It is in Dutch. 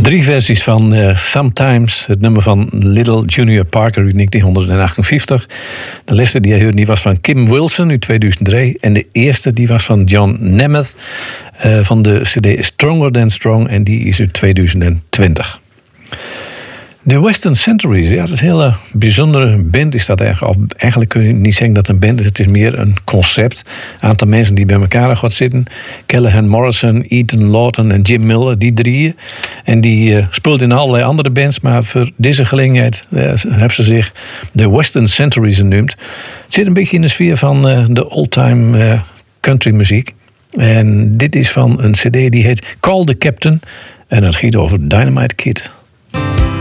3 versies van Sometimes, het nummer van Little Junior Parker uit 1958. De laatste die je hoorde die was van Kim Wilson uit 2003. En de eerste die was van John Nemeth van de cd Stronger Than Strong. En die is uit 2020. De Western Centuries, ja, dat is een hele bijzondere band. Is dat eigenlijk kun je niet zeggen dat het een band is. Het is meer een concept. Een aantal mensen die bij elkaar gaan zitten. Callahan Morrison, Ethan Lawton en Jim Miller, die drieën. En die speelt in allerlei andere bands. Maar voor deze gelegenheid hebben ze zich de Western Centuries genoemd. Het zit een beetje in de sfeer van de old-time country muziek. En dit is van een cd die heet Call the Captain. En dat gaat over Dynamite Kid.